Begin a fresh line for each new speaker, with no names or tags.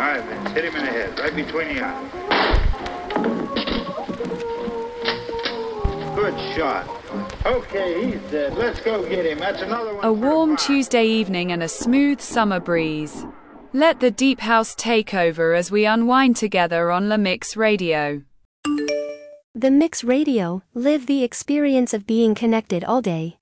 right, Vince, hit him in the head, right between the eyes. Good shot. Okay, he's dead. Let's go get him. That's another one.
A warm Tuesday evening and a smooth summer breeze. Let the deep house take over as we unwind together on La Mix Radio.
The Mix Radio, live the experience of being connected all day.